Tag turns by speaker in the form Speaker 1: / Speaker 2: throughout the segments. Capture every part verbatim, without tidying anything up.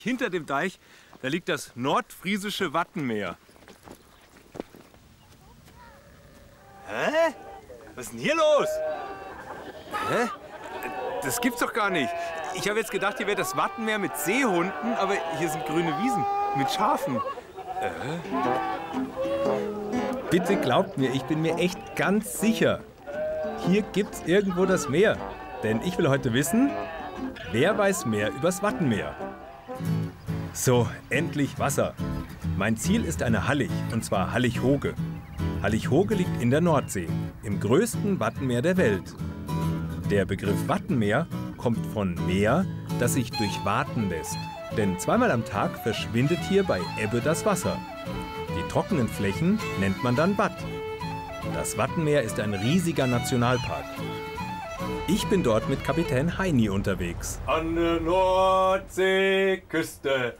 Speaker 1: Hinter dem Deich, da liegt das nordfriesische Wattenmeer. Hä? Was ist denn hier los? Hä? Das gibt's doch gar nicht. Ich habe jetzt gedacht, hier wäre das Wattenmeer mit Seehunden, aber hier sind grüne Wiesen mit Schafen. Äh?
Speaker 2: Bitte glaubt mir, ich bin mir echt ganz sicher. Hier gibt's irgendwo das Meer. Denn ich will heute wissen, wer weiß mehr übers Wattenmeer? So, endlich Wasser. Mein Ziel ist eine Hallig, und zwar Hallig-Hoge. Hallig-Hoge liegt in der Nordsee, im größten Wattenmeer der Welt. Der Begriff Wattenmeer kommt von Meer, das sich durchwaten lässt. Denn zweimal am Tag verschwindet hier bei Ebbe das Wasser. Die trockenen Flächen nennt man dann Watt. Das Wattenmeer ist ein riesiger Nationalpark. Ich bin dort mit Kapitän Heini unterwegs.
Speaker 1: An der Nordseeküste,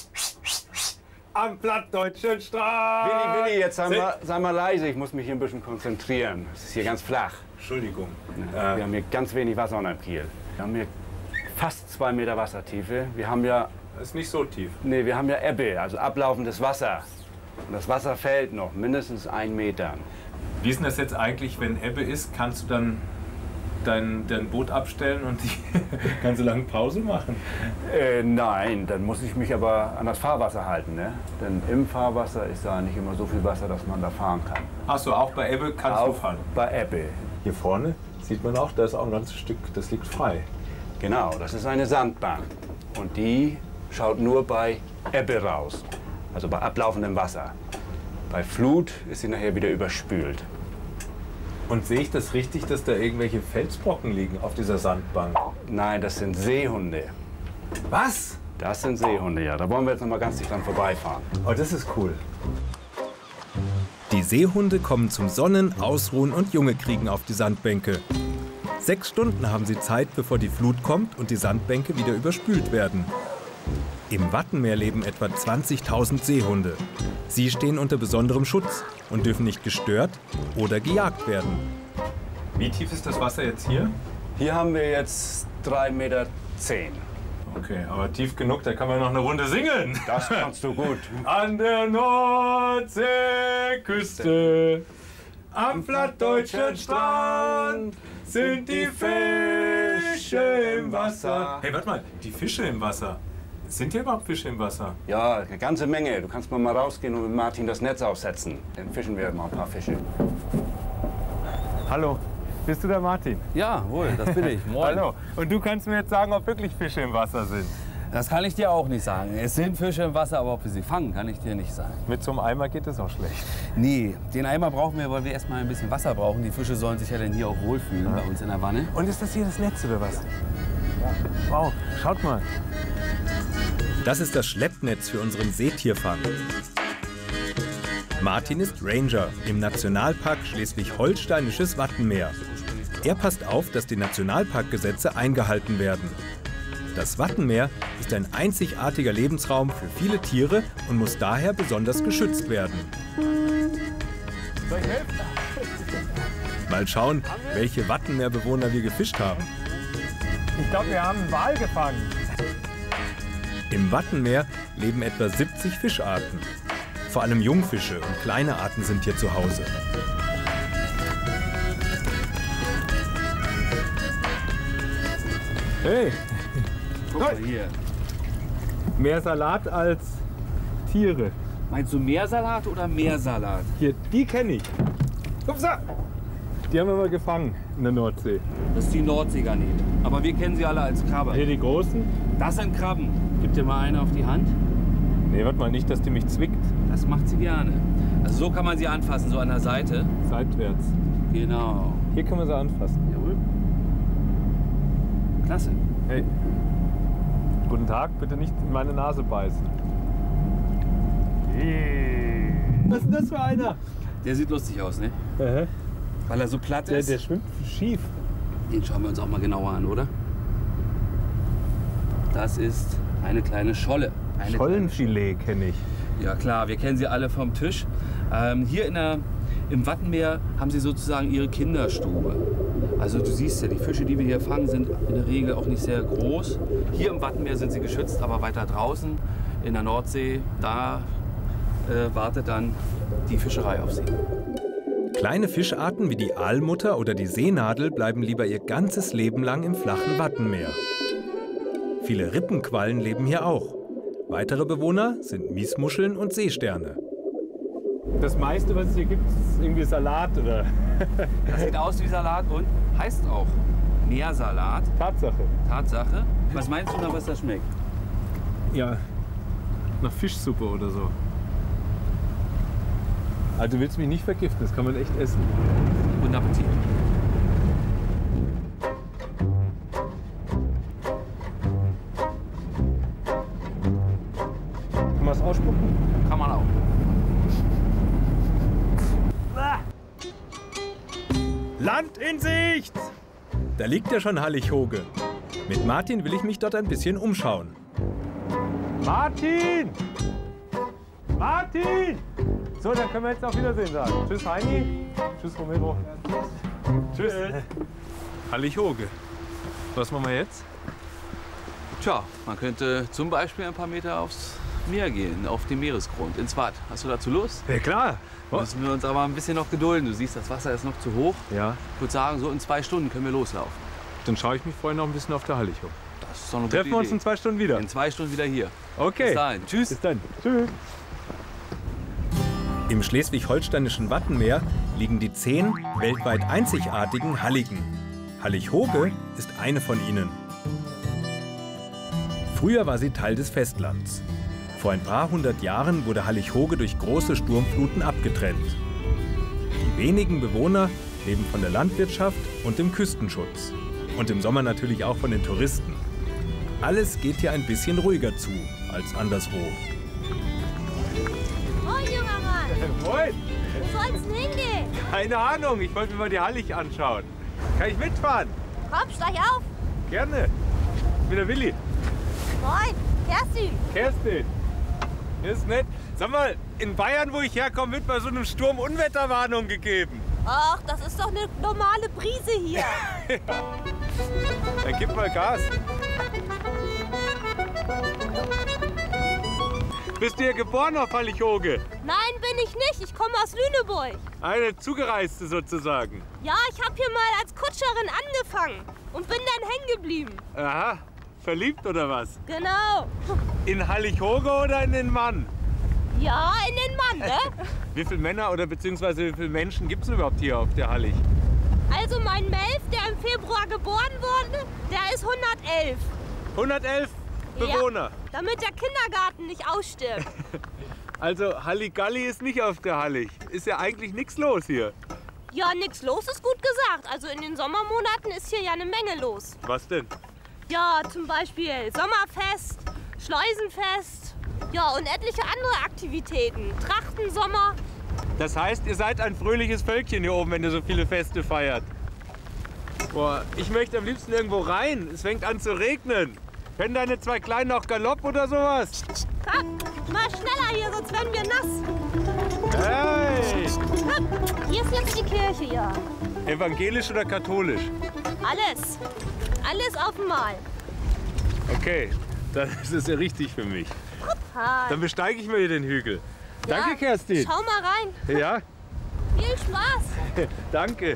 Speaker 1: am plattdeutschen Strand.
Speaker 3: Willi, Willi, jetzt sei mal, sei mal leise, ich muss mich hier ein bisschen konzentrieren. Es ist hier ganz flach.
Speaker 1: Entschuldigung.
Speaker 3: Ja, wir haben hier ganz wenig Wasser unterm Kiel. Wir haben hier fast zwei Meter Wassertiefe. Wir haben ja...
Speaker 1: Das ist nicht so tief.
Speaker 3: Nee, wir haben ja Ebbe, also ablaufendes Wasser. Und das Wasser fällt noch, mindestens ein Meter.
Speaker 1: Wie ist denn das jetzt eigentlich, wenn Ebbe ist? Kannst du dann dein, dein Boot abstellen und die kannst du lange Pause machen?
Speaker 3: Äh, nein, dann muss ich mich aber an das Fahrwasser halten. Ne? Denn im Fahrwasser ist da nicht immer so viel Wasser, dass man da fahren kann.
Speaker 1: Ach so, auch bei Ebbe kannst
Speaker 3: auch
Speaker 1: du fahren?
Speaker 3: Bei Ebbe.
Speaker 1: Hier vorne sieht man auch, da ist auch ein ganzes Stück, das liegt frei.
Speaker 3: Genau, das ist eine Sandbank. Und die schaut nur bei Ebbe raus, also bei ablaufendem Wasser. Bei Flut ist sie nachher wieder überspült.
Speaker 1: Und sehe ich das richtig, dass da irgendwelche Felsbrocken liegen auf dieser Sandbank?
Speaker 3: Nein, das sind Seehunde.
Speaker 1: Was?
Speaker 3: Das sind Seehunde, ja. Da wollen wir jetzt noch mal ganz dicht dran vorbeifahren.
Speaker 1: Oh, das ist cool.
Speaker 2: Die Seehunde kommen zum Sonnen, Ausruhen und Junge kriegen auf die Sandbänke. Sechs Stunden haben sie Zeit, bevor die Flut kommt und die Sandbänke wieder überspült werden. Im Wattenmeer leben etwa zwanzigtausend Seehunde. Sie stehen unter besonderem Schutz und dürfen nicht gestört oder gejagt werden.
Speaker 1: Wie tief ist das Wasser jetzt hier?
Speaker 3: Hier haben wir jetzt drei Meter zehn.
Speaker 1: Okay, aber tief genug, da kann man noch eine Runde singen.
Speaker 3: Das kannst du gut.
Speaker 1: An der Nordseeküste, am plattdeutschen Strand, sind die Fische im Wasser. Hey, warte mal, die Fische im Wasser. Sind hier überhaupt Fische im Wasser?
Speaker 3: Ja, eine ganze Menge. Du kannst mal, mal rausgehen und mit Martin das Netz aufsetzen. Dann fischen wir mal ein paar Fische.
Speaker 1: Hallo, bist du der Martin?
Speaker 4: Ja, wohl, das bin ich. Moin.
Speaker 1: Hallo. Und du kannst mir jetzt sagen, ob wirklich Fische im Wasser sind?
Speaker 4: Das kann ich dir auch nicht sagen. Es sind Fische im Wasser, aber ob wir sie fangen, kann ich dir nicht sagen.
Speaker 1: Mit so einem Eimer geht es auch schlecht.
Speaker 4: Nee, den Eimer brauchen wir, weil wir erstmal ein bisschen Wasser brauchen. Die Fische sollen sich ja dann hier auch wohlfühlen, ja, bei uns in der Wanne.
Speaker 1: Und ist das hier das Netz oder was? Wow, schaut mal.
Speaker 2: Das ist das Schleppnetz für unseren Seetierfang. Martin ist Ranger im Nationalpark Schleswig-Holsteinisches Wattenmeer. Er passt auf, dass die Nationalparkgesetze eingehalten werden. Das Wattenmeer ist ein einzigartiger Lebensraum für viele Tiere und muss daher besonders geschützt werden.
Speaker 1: Soll ich helfen?
Speaker 2: Mal schauen, welche Wattenmeerbewohner wir gefischt haben.
Speaker 1: Ich glaube, wir haben einen Wal gefangen.
Speaker 2: Im Wattenmeer leben etwa siebzig Fischarten. Vor allem Jungfische und kleine Arten sind hier zu Hause.
Speaker 1: Hey,
Speaker 4: Guck mal hier.
Speaker 1: mehr Salat als Tiere.
Speaker 4: Meinst du Meersalat oder Meersalat?
Speaker 1: Hier, die kenne ich. Upsa. Die haben wir mal gefangen in der Nordsee.
Speaker 4: Das ist die Nordseegarnele. Aber wir kennen sie alle als Krabbe.
Speaker 1: Hier die großen?
Speaker 4: Das sind Krabben. Gib dir mal eine auf die Hand.
Speaker 1: Nee, warte mal, nicht, dass die mich zwickt.
Speaker 4: Das macht sie gerne. Also so kann man sie anfassen, so an der Seite.
Speaker 1: Seitwärts.
Speaker 4: Genau.
Speaker 1: Hier kann man sie anfassen.
Speaker 4: Jawohl. Klasse.
Speaker 1: Hey. Guten Tag, bitte nicht in meine Nase beißen. Hey. Was ist denn das für einer?
Speaker 4: Der sieht lustig aus, ne?
Speaker 1: Aha.
Speaker 4: Weil er so platt
Speaker 1: Der,
Speaker 4: ist.
Speaker 1: der schwimmt schief.
Speaker 4: Den schauen wir uns auch mal genauer an, oder? Das ist eine kleine Scholle. Eine
Speaker 1: Schollenfilet kenne ich.
Speaker 4: Ja klar, wir kennen sie alle vom Tisch. Ähm, hier in der, im Wattenmeer haben sie sozusagen ihre Kinderstube. Also du siehst ja, die Fische, die wir hier fangen, sind in der Regel auch nicht sehr groß. Hier im Wattenmeer sind sie geschützt, aber weiter draußen in der Nordsee, da äh, wartet dann die Fischerei auf sie.
Speaker 2: Kleine Fischarten wie die Aalmutter oder die Seenadel bleiben lieber ihr ganzes Leben lang im flachen Wattenmeer. Viele Rippenquallen leben hier auch. Weitere Bewohner sind Miesmuscheln und Seesterne.
Speaker 1: Das meiste, was es hier gibt, ist irgendwie Salat oder...
Speaker 4: Das sieht aus wie Salat und heißt auch Meersalat.
Speaker 1: Tatsache.
Speaker 4: Tatsache. Was meinst du, nach was das schmeckt?
Speaker 1: Ja, nach Fischsuppe oder so. Also du willst mich nicht vergiften, das kann man echt essen.
Speaker 4: Guten Appetit.
Speaker 1: Kann man es ausspucken?
Speaker 4: Kann man auch.
Speaker 2: Land in Sicht! Da liegt ja schon Hallig-Hoge. Mit Martin will ich mich dort ein bisschen umschauen.
Speaker 1: Martin! Martin! So, dann können wir jetzt auf Wiedersehen sagen. Tschüss Heini. Tschüss Romero. Tschüss.
Speaker 2: Hallig-Hoge. Was machen wir jetzt?
Speaker 4: Tja, man könnte zum Beispiel ein paar Meter aufs Meer gehen, auf den Meeresgrund, ins Watt. Hast du dazu Lust?
Speaker 1: Ja klar.
Speaker 4: Müssen wir uns aber ein bisschen noch gedulden. Du siehst, das Wasser ist noch zu hoch.
Speaker 1: Ja.
Speaker 4: Ich würde sagen, so in zwei Stunden können wir loslaufen.
Speaker 1: Dann schaue ich mich vorher noch ein bisschen auf der Hallig-Hoge.
Speaker 4: Das ist doch eine gute
Speaker 1: Treffen wir uns
Speaker 4: Idee.
Speaker 1: in zwei Stunden wieder.
Speaker 4: In zwei Stunden wieder hier.
Speaker 1: Okay.
Speaker 4: Bis dahin. Tschüss.
Speaker 1: Bis dann. Tschüss.
Speaker 2: Im schleswig-holsteinischen Wattenmeer liegen die zehn weltweit einzigartigen Halligen. Hallig-Hoge ist eine von ihnen. Früher war sie Teil des Festlands. Vor ein paar hundert Jahren wurde Hallig-Hoge durch große Sturmfluten abgetrennt. Die wenigen Bewohner leben von der Landwirtschaft und dem Küstenschutz. Und im Sommer natürlich auch von den Touristen. Alles geht hier ein bisschen ruhiger zu als anderswo.
Speaker 5: Moin, junger Mann.
Speaker 1: Moin.
Speaker 5: Wo soll's denn hingehen?
Speaker 1: Keine Ahnung, ich wollte mir mal die Hallig anschauen. Kann ich mitfahren?
Speaker 5: Komm, steig auf.
Speaker 1: Gerne. Ich bin der Willi.
Speaker 5: Moin, Kerstin.
Speaker 1: Kerstin. Das ist nett. Sag mal, in Bayern, wo ich herkomme, wird bei so einem Sturm Unwetterwarnung gegeben.
Speaker 5: Ach, das ist doch eine normale Brise hier.
Speaker 1: Dann gib mal Gas. Bist du hier geboren auf Hallig-Hoge?
Speaker 5: Nein, bin ich nicht. Ich komme aus Lüneburg.
Speaker 1: Eine Zugereiste sozusagen.
Speaker 5: Ja, ich habe hier mal als Kutscherin angefangen und bin dann hängen geblieben.
Speaker 1: Aha. Verliebt oder was?
Speaker 5: Genau.
Speaker 1: In Hallig-Hoge oder in den Mann?
Speaker 5: Ja, in den Mann, ne?
Speaker 1: Wie viele Männer oder beziehungsweise wie viele Menschen gibt es überhaupt hier auf der Hallig?
Speaker 5: Also mein Melf, der im Februar geboren wurde, der ist hundertelf.
Speaker 1: hundertelf Bewohner.
Speaker 5: Ja, damit der Kindergarten nicht ausstirbt.
Speaker 1: Also Halligalli ist nicht auf der Hallig. Ist ja eigentlich nichts los hier.
Speaker 5: Ja, nix los ist gut gesagt. Also in den Sommermonaten ist hier ja eine Menge los.
Speaker 1: Was denn?
Speaker 5: Ja, zum Beispiel Sommerfest, Schleusenfest, ja und etliche andere Aktivitäten. Trachtensommer.
Speaker 1: Das heißt, ihr seid ein fröhliches Völkchen hier oben, wenn ihr so viele Feste feiert. Boah, ich möchte am liebsten irgendwo rein. Es fängt an zu regnen. Können deine zwei Kleinen auch Galopp oder sowas?
Speaker 5: Komm, mal schneller hier, sonst werden wir nass.
Speaker 1: Hey!
Speaker 5: Komm, hier ist jetzt die Kirche, ja.
Speaker 1: Evangelisch oder katholisch?
Speaker 5: Alles. Alles auf einmal.
Speaker 1: Okay, dann ist es ja richtig für mich.
Speaker 5: Hi.
Speaker 1: Dann besteige ich mal hier den Hügel. Danke,
Speaker 5: Ja,
Speaker 1: Kerstin.
Speaker 5: Schau mal rein.
Speaker 1: Ja,
Speaker 5: Viel Spaß.
Speaker 1: danke.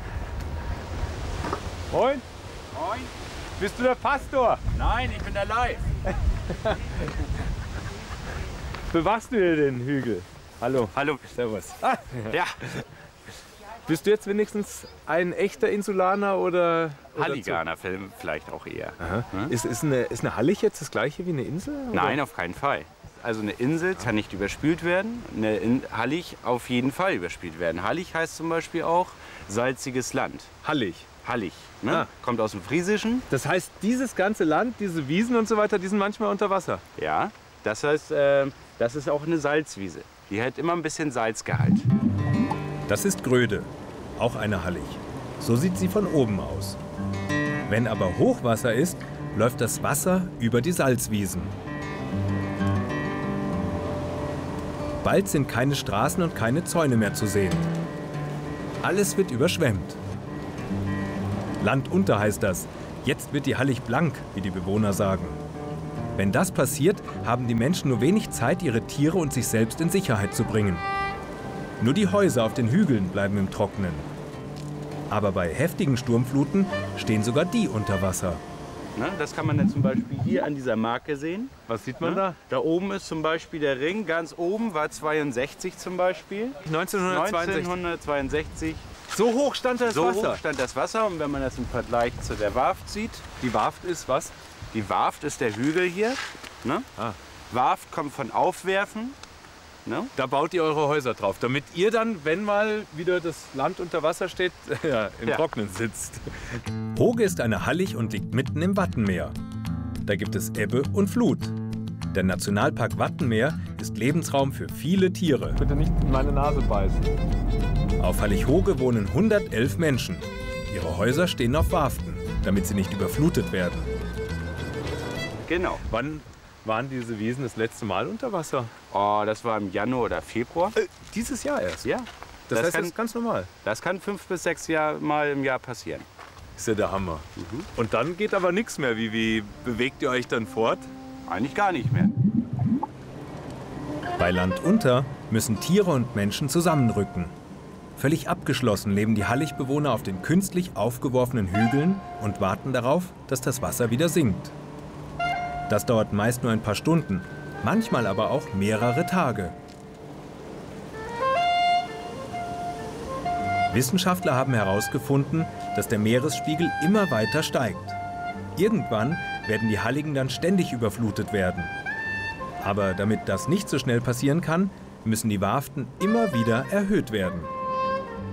Speaker 1: Moin.
Speaker 4: Moin.
Speaker 1: Bist du der Pastor?
Speaker 4: Nein, ich bin der Live.
Speaker 1: Bewachst du hier den Hügel? Hallo.
Speaker 4: Hallo.
Speaker 1: Servus. Ah,
Speaker 4: Ja,
Speaker 1: bist du jetzt wenigstens ein echter Insulaner oder? oder
Speaker 6: Halliganer Film vielleicht auch eher.
Speaker 1: zu- Ist, ist, eine, ist eine Hallig jetzt das gleiche wie eine Insel? Oder?
Speaker 6: Nein, auf keinen Fall. Also eine Insel kann nicht überspült werden, eine In Hallig auf jeden Fall überspült werden. Hallig heißt zum Beispiel auch salziges Land.
Speaker 1: Hallig.
Speaker 6: Hallig, ne?
Speaker 1: Ah.
Speaker 6: Kommt aus dem Friesischen.
Speaker 1: Das heißt, dieses ganze Land, diese Wiesen und so weiter, die sind manchmal unter Wasser.
Speaker 6: Ja, das heißt, äh, das ist auch eine Salzwiese. Die hat immer ein bisschen Salzgehalt.
Speaker 2: Das ist Gröde, auch eine Hallig. So sieht sie von oben aus. Wenn aber Hochwasser ist, läuft das Wasser über die Salzwiesen. Bald sind keine Straßen und keine Zäune mehr zu sehen. Alles wird überschwemmt. Land unter heißt das. Jetzt wird die Hallig blank, wie die Bewohner sagen. Wenn das passiert, haben die Menschen nur wenig Zeit, ihre Tiere und sich selbst in Sicherheit zu bringen. Nur die Häuser auf den Hügeln bleiben im Trocknen. Aber bei heftigen Sturmfluten stehen sogar die unter Wasser.
Speaker 6: Ne, das kann man dann zum Beispiel hier an dieser Marke sehen.
Speaker 1: Was sieht man
Speaker 6: Ne?
Speaker 1: da?
Speaker 6: Da oben ist zum Beispiel der Ring, ganz oben war zweiundsechzig zum Beispiel.
Speaker 1: neunzehnhundertzweiundsechzig.
Speaker 6: neunzehnhundertzweiundsechzig.
Speaker 1: So hoch stand das
Speaker 6: So
Speaker 1: Wasser.
Speaker 6: hoch stand das Wasser und wenn man das im Vergleich zu der Warft sieht,
Speaker 1: Die Warft ist was?
Speaker 6: die Warft ist der Hügel hier. Ne?
Speaker 1: Ah.
Speaker 6: Warft kommt von Aufwerfen. Ne?
Speaker 1: Da baut ihr eure Häuser drauf, damit ihr dann, wenn mal wieder das Land unter Wasser steht, ja, im
Speaker 6: Ja.
Speaker 1: Trocknen sitzt.
Speaker 2: Hoge ist eine Hallig und liegt mitten im Wattenmeer. Da gibt es Ebbe und Flut. Der Nationalpark Wattenmeer ist Lebensraum für viele Tiere.
Speaker 1: Bitte nicht in meine Nase beißen.
Speaker 2: Auf Hallig-Hoge wohnen hundertelf Menschen. Ihre Häuser stehen auf Warften, damit sie nicht überflutet werden.
Speaker 6: Genau.
Speaker 1: Wann waren diese Wiesen das letzte Mal unter Wasser?
Speaker 6: Oh, das war im Januar oder Februar.
Speaker 1: Äh, dieses Jahr erst.
Speaker 6: Ja.
Speaker 1: Das,
Speaker 6: das
Speaker 1: heißt,
Speaker 6: kann-
Speaker 1: das ist ganz normal.
Speaker 6: Das kann fünf bis sechs Jahr Mal im Jahr passieren.
Speaker 1: Ist ja der Hammer. Und dann geht aber nichts mehr. Wie, wie bewegt ihr euch dann fort?
Speaker 6: Eigentlich gar nicht mehr.
Speaker 2: Bei Land unter müssen Tiere und Menschen zusammenrücken. Völlig abgeschlossen leben die Halligbewohner auf den künstlich aufgeworfenen Hügeln und warten darauf, dass das Wasser wieder sinkt. Das dauert meist nur ein paar Stunden, manchmal aber auch mehrere Tage. Wissenschaftler haben herausgefunden, dass der Meeresspiegel immer weiter steigt. Irgendwann werden die Halligen dann ständig überflutet werden. Aber damit das nicht so schnell passieren kann, müssen die Warften immer wieder erhöht werden.